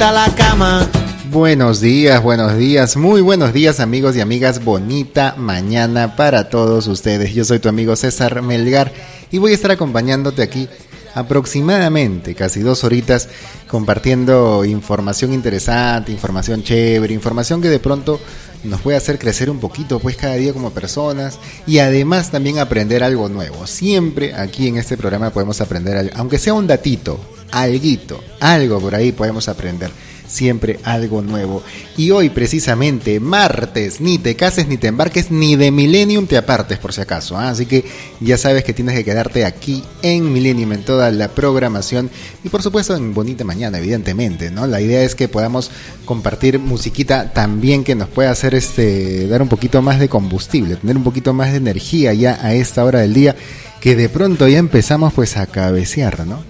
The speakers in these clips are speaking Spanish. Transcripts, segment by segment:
bonita la cama. Buenos días, muy buenos días amigos y amigas, bonita mañana para todos ustedes. Yo soy tu amigo César Melgar y voy a estar acompañándote aquí aproximadamente casi 2 horitas compartiendo información interesante, información chévere, información que de pronto nos puede hacer crecer un poquito pues cada día como personas y además también aprender algo nuevo. Siempre aquí en este programa podemos aprender algo, aunque sea un datito, algo por ahí podemos aprender. Siempre algo nuevo. Y hoy precisamente, martes, ni te cases ni te embarques, ni de Millennium te apartes por si acaso, ¿eh? Así que ya sabes que tienes que quedarte aquí en Millennium, en toda la programación y por supuesto en Bonita Mañana, evidentemente, ¿no? La idea es que podamos compartir musiquita también que nos pueda hacer dar un poquito más de combustible, tener un poquito más de energía ya a esta hora del día, que de pronto ya empezamos pues a cabecear, ¿no?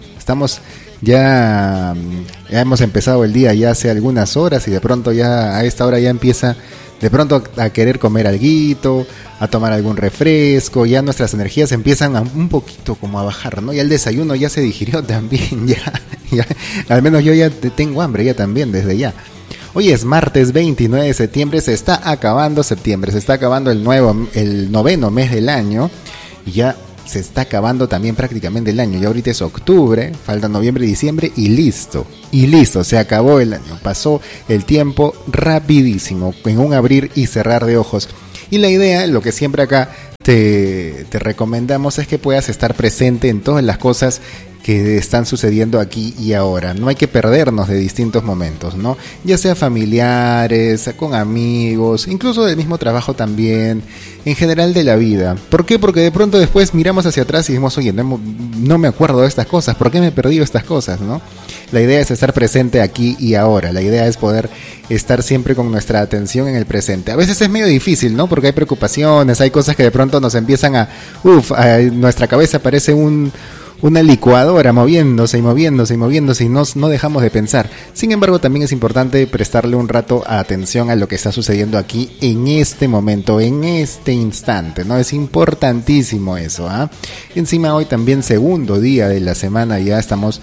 Ya hemos empezado el día ya hace algunas horas y de pronto ya a esta hora ya empieza de pronto a querer comer alguito, a tomar algún refresco, ya nuestras energías empiezan un poquito como a bajar, ¿no? Ya el desayuno ya se digirió también, ya al menos yo ya tengo hambre ya también desde ya. Hoy es martes 29 de septiembre, se está acabando septiembre, se está acabando el 9º mes del año y ya se está acabando también prácticamente el año. Ya ahorita es octubre, falta noviembre y diciembre y listo, se acabó el año. Pasó el tiempo rapidísimo, en un abrir y cerrar de ojos. Y la idea, lo que siempre acá te recomendamos es que puedas estar presente en todas las cosas que están sucediendo aquí y ahora. No hay que perdernos de distintos momentos, ¿no? Ya sea familiares, con amigos, incluso del mismo trabajo también, en general de la vida. ¿Por qué? Porque de pronto después miramos hacia atrás y decimos, oye, no me acuerdo de estas cosas, ¿por qué me he perdido estas cosas, no? La idea es estar presente aquí y ahora, la idea es poder estar siempre con nuestra atención en el presente. A veces es medio difícil, ¿no? Porque hay preocupaciones, hay cosas que de pronto nos empiezan a nuestra cabeza parece una licuadora moviéndose y no dejamos de pensar. Sin embargo, también es importante prestarle un rato atención a lo que está sucediendo aquí en este momento, en este instante, ¿no? Es importantísimo eso, ¿ah? Encima hoy también segundo día de la semana, ya estamos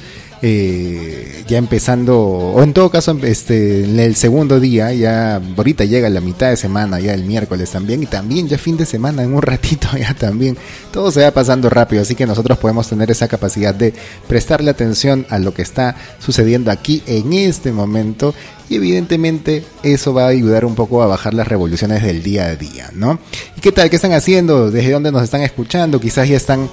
ya empezando, o en todo caso en el segundo día, ya ahorita llega la mitad de semana, ya el miércoles también, y también ya fin de semana en un ratito, ya también todo se va pasando rápido, así que nosotros podemos tener esa capacidad de prestarle atención a lo que está sucediendo aquí en este momento, y evidentemente eso va a ayudar un poco a bajar las revoluciones del día a día, ¿no? ¿Y qué tal? ¿Qué están haciendo? ¿Desde dónde nos están escuchando? Quizás ya están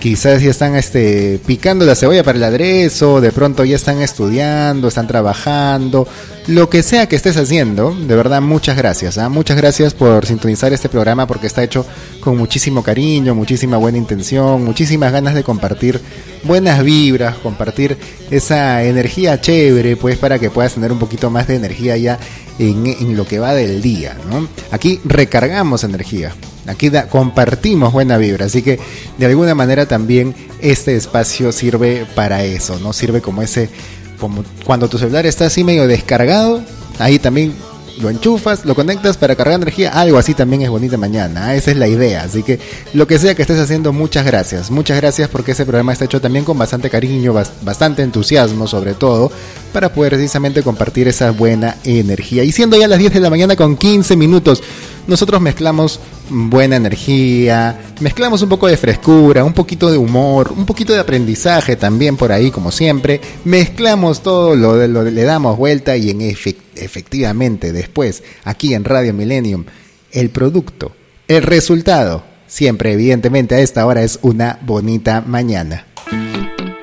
picando la cebolla para el aderezo, de pronto ya están estudiando, están trabajando, lo que sea que estés haciendo, de verdad muchas gracias, ¿eh? Muchas gracias por sintonizar este programa porque está hecho con muchísimo cariño, muchísima buena intención, muchísimas ganas de compartir buenas vibras, compartir esa energía chévere, pues para que puedas tener un poquito más de energía ya en lo que va del día, ¿no? Aquí recargamos energía. Aquí compartimos buena vibra, así que de alguna manera también este espacio sirve para eso, ¿no? Sirve como cuando tu celular está así medio descargado, ahí también lo enchufas, lo conectas para cargar energía, algo así también es Bonita Mañana, ¿eh? Esa es la idea, así que lo que sea que estés haciendo, muchas gracias porque ese programa está hecho también con bastante cariño, bastante entusiasmo sobre todo, para poder precisamente compartir esa buena energía. Y siendo ya las 10 de la mañana con 15 minutos, nosotros mezclamos buena energía, mezclamos un poco de frescura, un poquito de humor, un poquito de aprendizaje también por ahí, como siempre. Mezclamos todo, le damos vuelta y efectivamente después, aquí en Radio Millennium, el producto, el resultado, siempre evidentemente a esta hora es una bonita mañana.